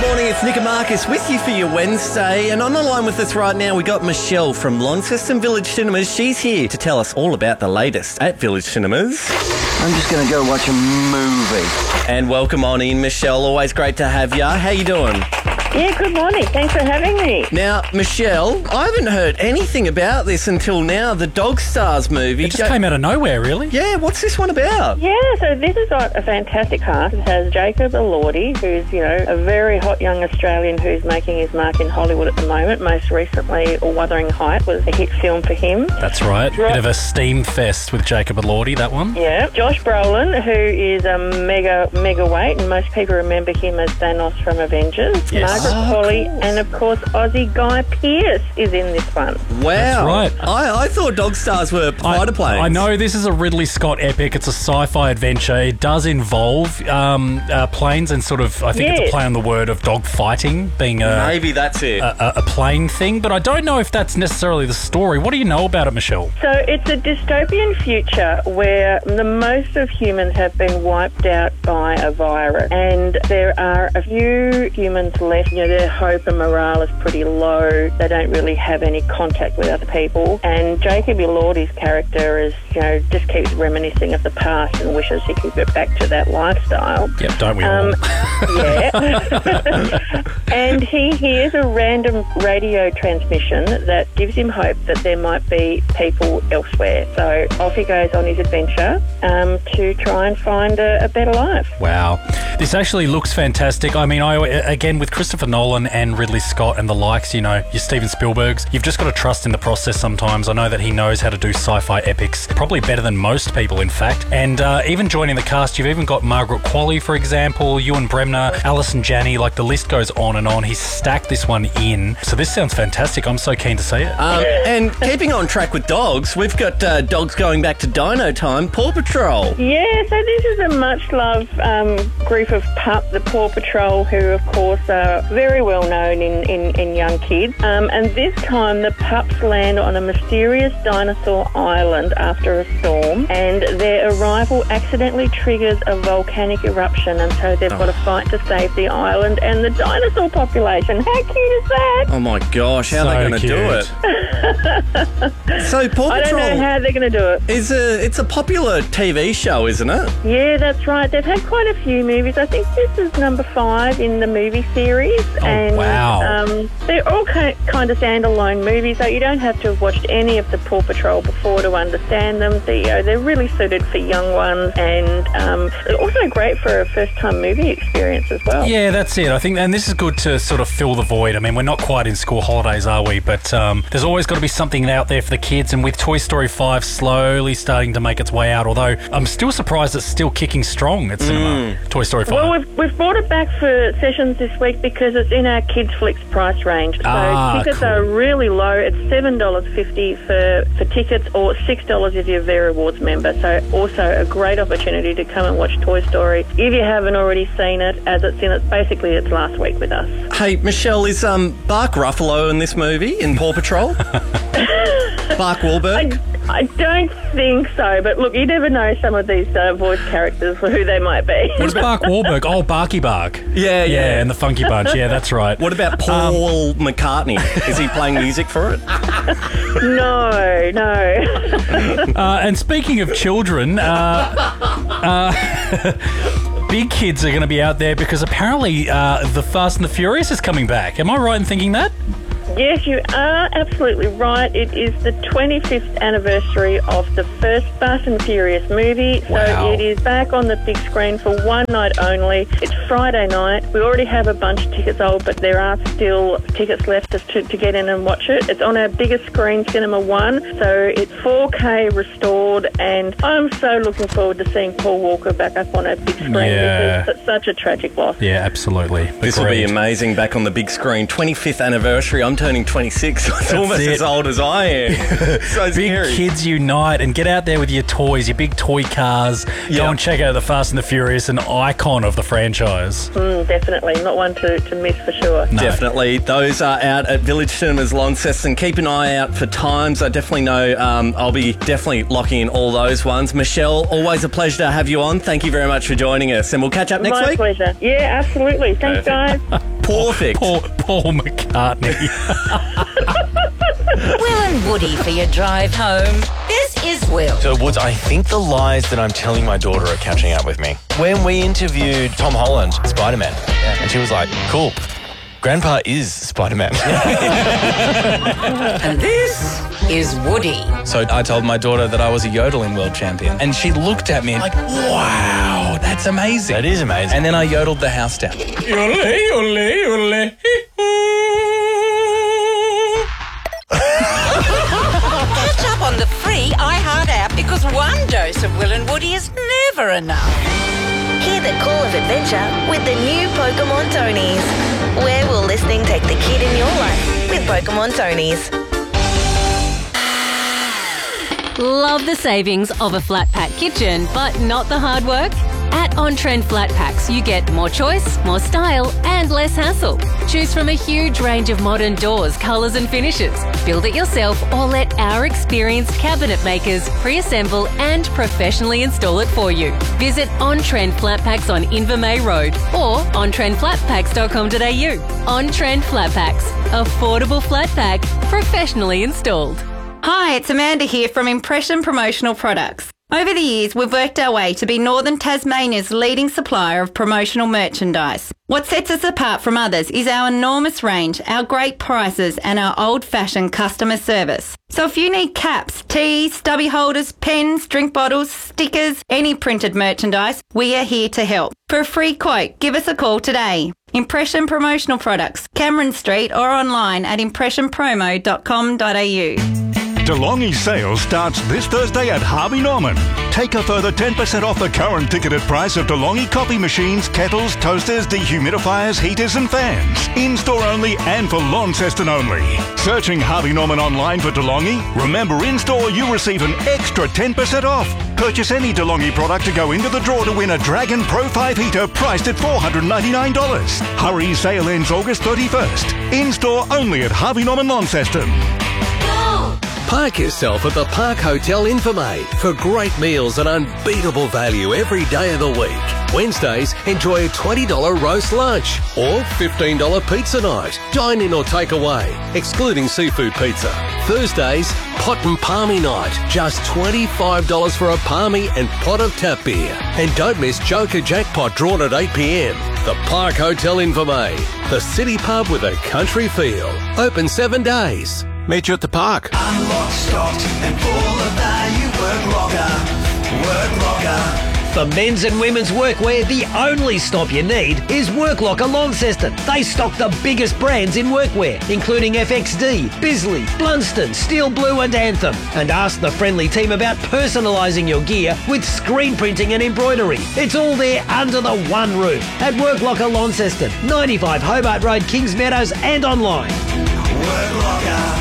morning, it's Nick and Marcus with you for your Wednesday. And on the line with us right now, we got Michelle from Launceston Village Cinemas. She's here to tell us all about the latest at Village Cinemas. I'm just going to go watch a movie. And welcome on in, Michelle. Always great to have you. How you doing? Yeah, good morning. Thanks for having me. Now, Michelle, I haven't heard anything about this until now, the Dog Stars movie. It just came out of nowhere, really. Yeah, what's this one about? Yeah, so this has got a fantastic cast. It has Jacob Elordi, who's, a very hot young Australian who's making his mark in Hollywood at the moment. Most recently, Wuthering Heights was a hit film for him. That's right. Bit of a steam fest with Jacob Elordi, that one. Yeah. Josh Brolin, who is a mega weight, and most people remember him as Thanos from Avengers. Yes. Margaret Qualley, and of course Aussie Guy Pearce is in this one. Wow. That's right. I thought Dog Stars were fighter planes. I know this is a Ridley Scott epic. It's a sci-fi adventure. It does involve planes and sort of, I think it's a play on the word of dog fighting being Maybe that's it. a plane thing, but I don't know if that's necessarily the story. What do you know about it, Michelle? So it's a dystopian future where the most of humans have been wiped out by a virus, and there are a few humans left. Their hope and morale is pretty low. They don't really have any contact with other people. And Jacob Elordi's character is, just keeps reminiscing of the past and wishes he could get back to that lifestyle. Yep, don't we all? Yeah. And he hears a random radio transmission that gives him hope that there might be people elsewhere. So off he goes on his adventure to try and find a better life. Wow. This actually looks fantastic. I mean, again, with Christopher Nolan and Ridley Scott and the likes, your Steven Spielbergs, you've just got to trust in the process sometimes. I know that he knows how to do sci-fi epics, probably better than most people, in fact. And even joining the cast, you've even got Margaret Qualley, for example, Ewan Bremner, Alison Janney, the list goes on and on. He's stacked this one in. So this sounds fantastic. I'm so keen to see it. And keeping on track with dogs, we've got dogs going back to dino time, Paw Patrol. Yeah, so this is a much-loved group of pups, the Paw Patrol, who, of course, are very well known in young kids. And this time the pups land on a mysterious dinosaur island after a storm, and their arrival accidentally triggers a volcanic eruption, and so they've got to fight to save the island and the dinosaur population. How cute is that? Oh my gosh, how are they going to do it? So Paw Patrol, I don't know how they're going to do it. It's a popular TV show, isn't it? Yeah, that's right. They've had quite a few movies. I think this is number 5 in the movie series. Oh, wow. They're all kind of standalone movies, so you don't have to have watched any of the Paw Patrol before to understand them. They're really suited for young ones, and they're also great for a first-time movie experience as well. Yeah, that's it. I think, and this is good to sort of fill the void. I mean, we're not quite in school holidays, are we? But there's always got to be something out there for the kids, and with Toy Story 5 slowly starting to make its way out, although I'm still surprised it's still kicking strong at cinema, Toy Story 5. Well, we've brought it back for sessions this week because it's in our Kids Flicks price range. So tickets are really low. It's $7.50 for tickets, or $6 if you're a Vera Awards member. So also a great opportunity to come and watch Toy Story if you haven't already seen it, as it's in its last week with us. Hey, Michelle, is Bark Ruffalo in this movie, in Paw Patrol? Mark Wahlberg? I don't think so, but look, you never know some of these voice characters who they might be. What's Bark Wahlberg? Oh, Barky Bark. Yeah, and the Funky Bunch. Yeah, that's right. What about Paul McCartney? Is he playing music for it? No. And speaking of children, big kids are going to be out there because apparently The Fast and the Furious is coming back. Am I right in thinking that? Yes, you are absolutely right. It is the 25th anniversary of the first Fast and Furious movie. Wow. So it is back on the big screen for one night only. It's Friday night. We already have a bunch of tickets sold, but there are still tickets left to get in and watch it. It's on our biggest screen, Cinema 1, so it's 4K restored, and I'm so looking forward to seeing Paul Walker back up on our big screen because it's such a tragic loss. Yeah, absolutely. This will be amazing back on the big screen. 25th anniversary. I'm turning 26. It's almost it. as old as I am. So Big scary. kids unite and get out there with your toys, your big toy cars. Yeah. Go and check out the Fast and the Furious, an icon of the franchise. Definitely. Not one to miss for sure. No. Definitely. Those are out at Village Cinemas Launceston. Keep an eye out for times. I definitely know I'll be definitely locking in all those ones. Michelle, always a pleasure to have you on. Thank you very much for joining us. And we'll catch up next My week. pleasure. Yeah, absolutely. Thanks, guys. Perfect. Paul McCartney. Will and Woody for your drive home. This is Will. So, Woods, I think the lies that I'm telling my daughter are catching up with me. When we interviewed Tom Holland, Spider-Man, and she was like, cool, Grandpa is Spider-Man. And this is Woody. So I told my daughter that I was a yodeling world champion, and she looked at me like, wow, that's amazing. That is amazing. And then I yodeled the house down. Yodel, yodel, yodel. Catch up on the free iHeart app because one dose of Will and Woody is never enough. Hear the call of adventure with the new Pokemon Tonys. Where will listening take the kid in your life with Pokemon Tonys? Love the savings of a flat pack kitchen, but not the hard work? At On Trend Flat Packs, you get more choice, more style, and less hassle. Choose from a huge range of modern doors, colours, and finishes. Build it yourself or let our experienced cabinet makers pre-assemble and professionally install it for you. Visit On Trend Flat Packs on Invermay Road or ontrendflatpacks.com.au. On Trend Flat Packs, affordable flat pack, professionally installed. Hi, it's Amanda here from Impression Promotional Products. Over the years, we've worked our way to be Northern Tasmania's leading supplier of promotional merchandise. What sets us apart from others is our enormous range, our great prices, and our old-fashioned customer service. So if you need caps, tees, stubby holders, pens, drink bottles, stickers, any printed merchandise, we are here to help. For a free quote, give us a call today. Impression Promotional Products, Cameron Street, or online at impressionpromo.com.au. DeLonghi sale starts this Thursday at Harvey Norman. Take a further 10% off the current ticketed price of DeLonghi coffee machines, kettles, toasters, dehumidifiers, heaters and fans. In-store only and for Launceston only. Searching Harvey Norman online for DeLonghi? Remember, in-store you receive an extra 10% off. Purchase any DeLonghi product to go into the draw to win a Dragon Pro 5 heater priced at $499. Hurry, sale ends August 31st. In-store only at Harvey Norman Launceston. Park yourself at the Park Hotel Invermay for great meals and unbeatable value every day of the week. Wednesdays, enjoy a $20 roast lunch or $15 pizza night. Dine in or take away, excluding seafood pizza. Thursdays, pot and palmy night. Just $25 for a palmy and pot of tap beer. And don't miss Joker Jackpot drawn at 8 p.m. The Park Hotel Invermay, the city pub with a country feel. Open 7 days. Meet you at the park. Unlocked, stocked, and full of value. Work Locker. For men's and women's workwear, the only stop you need is Work Locker Launceston. They stock the biggest brands in workwear, including FXD, Bisley, Blunston, Steel Blue and Anthem. And ask the friendly team about personalising your gear with screen printing and embroidery. It's all there under the one roof at Work Locker Launceston, 95 Hobart Road, Kings Meadows, and online. Work Locker.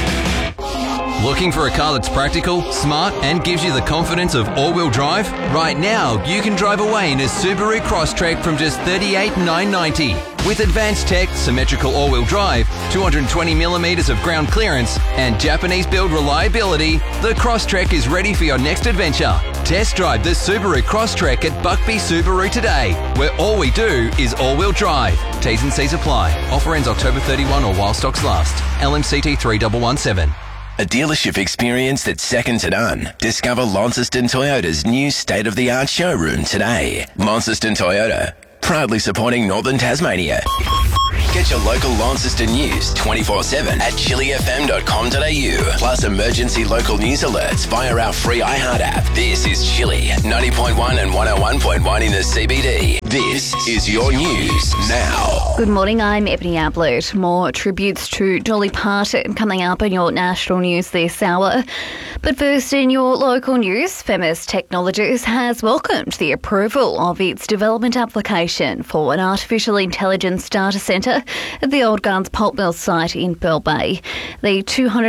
Looking for a car that's practical, smart, and gives you the confidence of all-wheel drive? Right now, you can drive away in a Subaru Crosstrek from just $38,990. With advanced tech, symmetrical all-wheel drive, 220mm of ground clearance, and Japanese-build reliability, the Crosstrek is ready for your next adventure. Test drive the Subaru Crosstrek at Buckby Subaru today, where all we do is all-wheel drive. T's and C's apply. Offer ends October 31 or while stocks last. LMCT 3117. A dealership experience that's second to none. Discover Launceston Toyota's new state-of-the-art showroom today. Launceston Toyota, proudly supporting Northern Tasmania. Get your local Launceston news 24/7 at chillyfm.com.au. Plus emergency local news alerts via our free iHeart app. This is Chilly 90.1 and 101.1 in the CBD. This is your news now. Good morning, I'm Ebony Ablett. More tributes to Dolly Parton coming up in your national news this hour. But first, in your local news, Femis Technologies has welcomed the approval of its development application for an artificial intelligence data centre at the Old Guns Pulp Mill site in Bell Bay. The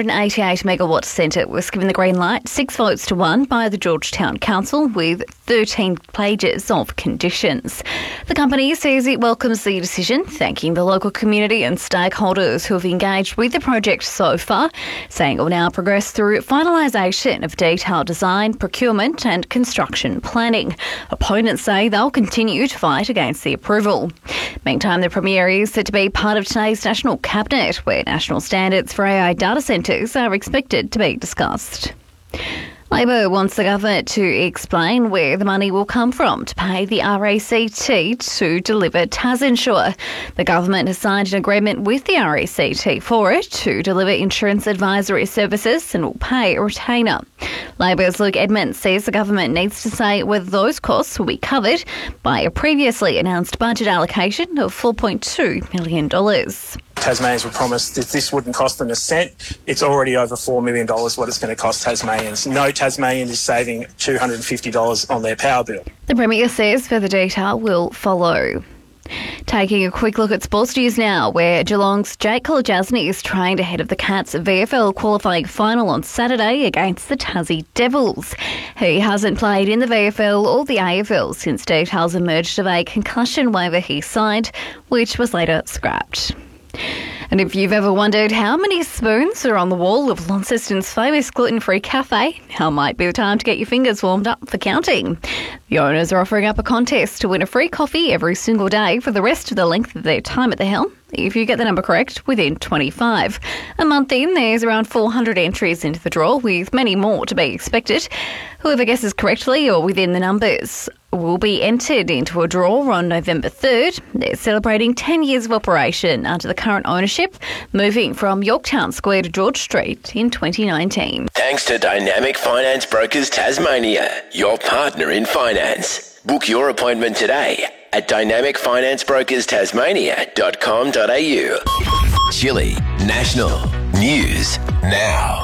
288 megawatt centre was given the green light 6 votes to 1 by the Georgetown Council with 13 pages of conditions. The company says it welcomes the decision, thanking the local community and stakeholders who have engaged with the project so far, saying it will now progress through finalisation of detailed design, procurement and construction planning. Opponents say they'll continue to fight against the approval. Meantime, the Premier is set to be part of today's National Cabinet, where national standards for AI data centres are expected to be discussed. Labor wants the government to explain where the money will come from to pay the RACT to deliver TasInsure. The government has signed an agreement with the RACT for it to deliver insurance advisory services and will pay a retainer. Labor's Luke Edmonds says the government needs to say whether those costs will be covered by a previously announced budget allocation of $4.2 million. Tasmanians were promised that this wouldn't cost them a cent. It's already over $4 million what it's going to cost Tasmanians. No Tasmanian is saving $250 on their power bill. The Premier says further detail will follow. Taking a quick look at sports news now, where Geelong's Jake Kolodjasny is trained ahead of the Cats' VFL qualifying final on Saturday against the Tassie Devils. He hasn't played in the VFL or the AFL since details emerged of a concussion waiver he signed, which was later scrapped. And if you've ever wondered how many spoons are on the wall of Launceston's famous gluten-free cafe, now might be the time to get your fingers warmed up for counting. The owners are offering up a contest to win a free coffee every single day for the rest of the length of their time at the helm, if you get the number correct within 25. A month in, there's around 400 entries into the draw, with many more to be expected. Whoever guesses correctly or within the numbers will be entered into a draw on November 3rd. They're celebrating 10 years of operation under the current ownership, moving from Yorktown Square to George Street in 2019. Thanks to Dynamic Finance Brokers Tasmania, your partner in finance. Book your appointment today at dynamicfinanceBrokersTasmania.com.au. Chile National News Now.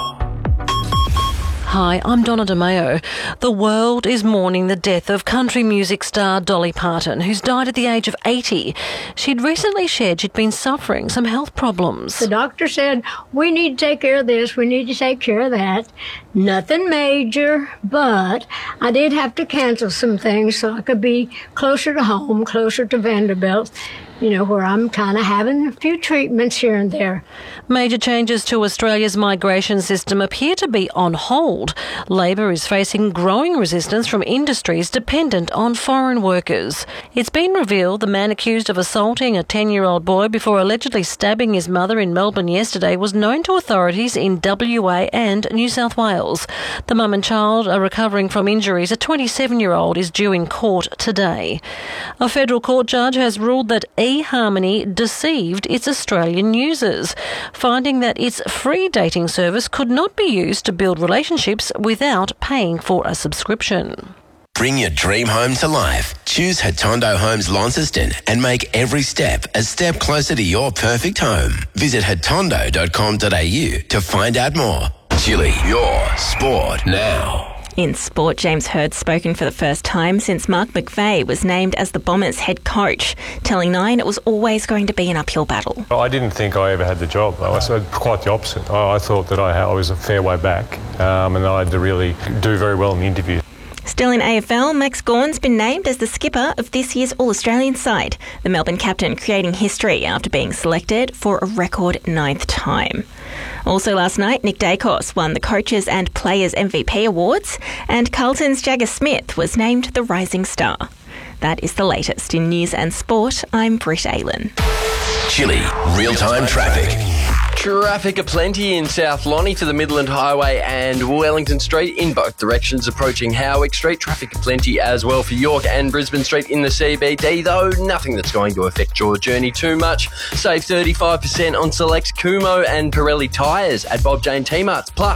Hi, I'm Donna DeMeo. The world is mourning the death of country music star Dolly Parton, who's died at the age of 80. She'd recently shared she'd been suffering some health problems. The doctor said, we need to take care of this, we need to take care of that. Nothing major, but I did have to cancel some things so I could be closer to home, closer to Vanderbilt, where I'm kind of having a few treatments here and there. Major changes to Australia's migration system appear to be on hold. Labor is facing growing resistance from industries dependent on foreign workers. It's been revealed the man accused of assaulting a 10-year-old boy before allegedly stabbing his mother in Melbourne yesterday was known to authorities in WA and New South Wales. The mum and child are recovering from injuries. A 27-year-old is due in court today. A federal court judge has ruled that eHarmony deceived its Australian users, finding that its free dating service could not be used to build relationships without paying for a subscription. Bring your dream home to life. Choose Hatondo Homes Launceston and make every step a step closer to your perfect home. Visit hatondo.com.au to find out more. Chile, your sport now. In sport, James Hird's spoken for the first time since Mark McVeigh was named as the Bombers' head coach, telling Nine it was always going to be an uphill battle. I didn't think I ever had the job. I was quite the opposite. I thought that I was a fair way back and I had to really do very well in the interview. Still in AFL, Max Gawn's been named as the skipper of this year's All-Australian side, the Melbourne captain creating history after being selected for a record 9th time. Also last night, Nick Dacos won the Coaches and Players MVP awards, and Carlton's Jagger Smith was named the Rising Star. That is the latest in news and sport. I'm Britt Aylen. Chile, real-time traffic. Traffic aplenty in South Lonnie to the Midland Highway and Wellington Street in both directions approaching Howick Street. Traffic aplenty as well for York and Brisbane Street in the CBD, though nothing that's going to affect your journey too much. Save 35% on select Kumho and Pirelli tyres at Bob Jane T-Marts. Plus,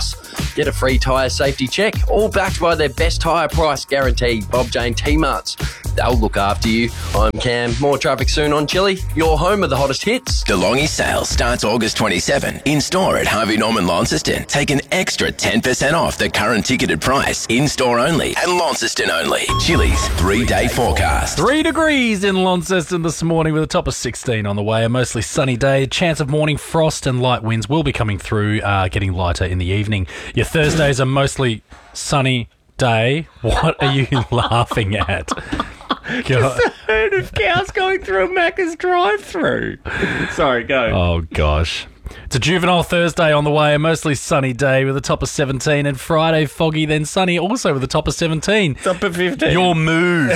Get a free tyre safety check, all backed by their best tyre price guarantee. Bob Jane T-Marts. They'll look after you. I'm Cam. More traffic soon on Chili, your home of the hottest hits. The Longy sale starts August 27. In store at Harvey Norman Launceston. Take an extra 10% off the current ticketed price. In store only and Launceston only. Chili's 3-day forecast. 3 degrees in Launceston this morning with a top of 16 on the way. A mostly sunny day. Chance of morning frost and light winds will be coming through, getting lighter in the evening. Your Thursdays are mostly sunny day. What are you laughing at? Just a herd of cows going through a Macca's drive-through. Sorry, go. Oh, gosh. It's a juvenile Thursday on the way, a mostly sunny day with a top of 17, and Friday foggy, then sunny, also with a top of 17. Top of 15. Your mood.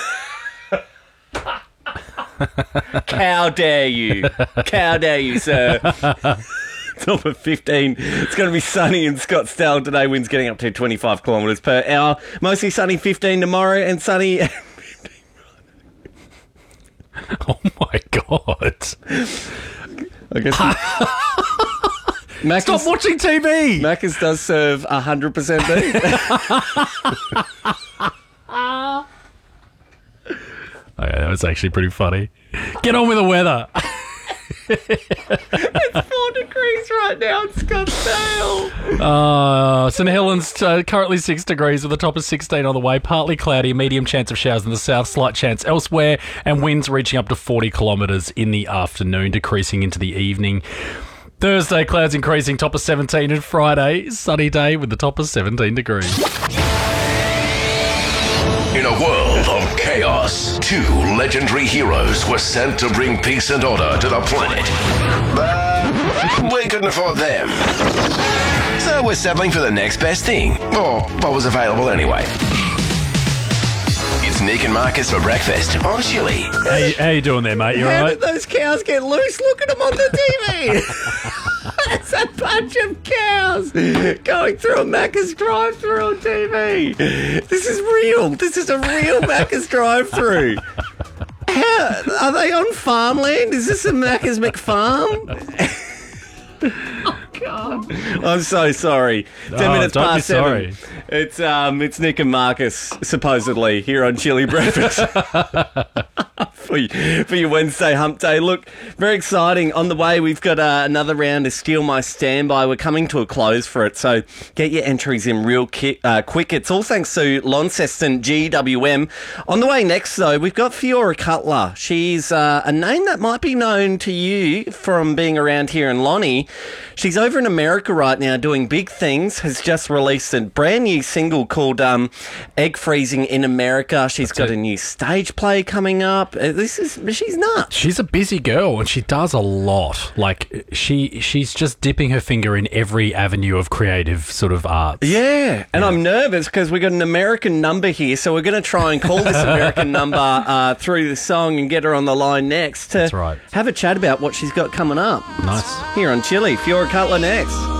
Cow dare you. Cow dare you, sir. Top of 15. It's going to be sunny in Scottsdale today. Winds getting up to 25 kilometres per hour. Mostly sunny 15 tomorrow and sunny... Oh, my God. I guess... Stop watching TV. Macca's does serve 100% beef. Okay, that was actually pretty funny. Get on with the weather. It's 4 degrees right now in Scottsdale. St Helens currently 6 degrees with a top of 16 on the way. Partly cloudy, medium chance of showers in the south, slight chance elsewhere, and winds reaching up to 40 kilometres in the afternoon, decreasing into the evening. Thursday, clouds increasing, top of 17, and Friday, sunny day with the top of 17 degrees. In a world of chaos, 2 legendary heroes were sent to bring peace and order to the planet. But we couldn't afford them. So we're settling for the next best thing. Or what was available anyway. It's Nick and Marcus for breakfast on Chili. Hey, how you doing there, mate? You How alright? did those cows get loose? Look at them on the TV. It's a bunch of cows going through a Macca's drive-through on TV. This is real. This is a real Macca's drive-through. How are they on farmland? Is this a Macca's McFarm? Oh God! I'm so sorry. 10 minutes don't past be sorry. 7. It's Nick and Marcus supposedly here on Chili Breakfast for your Wednesday hump day. Look, very exciting. On the way, we've got another round of Steal My Standby. We're coming to a close for it, so get your entries in real quick. It's all thanks to Launceston GWM. On the way next, though, we've got Fiora Cutler. She's a name that might be known to you from being around here in Lonnie. She's over in America right now doing big things, has just released a brand new single called Egg Freezing in America. She's got a new stage play coming up. She's nuts. She's a busy girl and she does a lot. Like, she's just dipping her finger in every avenue of creative sort of arts. Yeah, and I'm nervous because we've got an American number here, so we're going to try and call this American number through the song and get her on the line next to have a chat about what she's got coming up. Nice. Here on Chili, Fiora Cutler next.